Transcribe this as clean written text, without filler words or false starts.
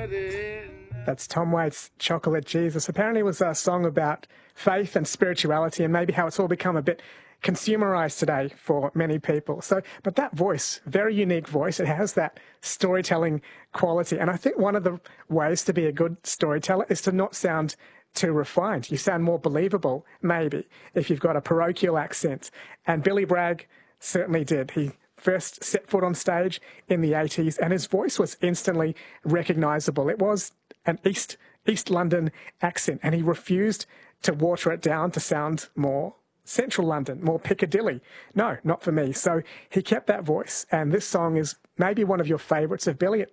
That's Tom Waits' Chocolate Jesus. Apparently it was a song about faith and spirituality and maybe how it's all become a bit consumerized today for many people. But that voice, very unique voice, it has that storytelling quality. And I think one of the ways to be a good storyteller is to not sound too refined. You sound more believable, maybe, if you've got a parochial accent. And Billy Bragg certainly did. He first set foot on stage in the 80s and his voice was instantly recognisable. It was an East London accent and he refused to water it down to sound more Central London, more Piccadilly. No, not for me. So he kept that voice, and this song is maybe one of your favourites of Billy.